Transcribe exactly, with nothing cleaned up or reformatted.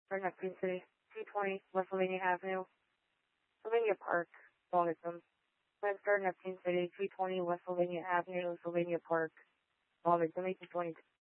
for Neptune City, two twenty West Sylvania Avenue, Sylvania Park, Wilmington. Landstar, Neptune City, two twenty West Sylvania Avenue, Sylvania Park, Wilmington, eighteen twenty-two.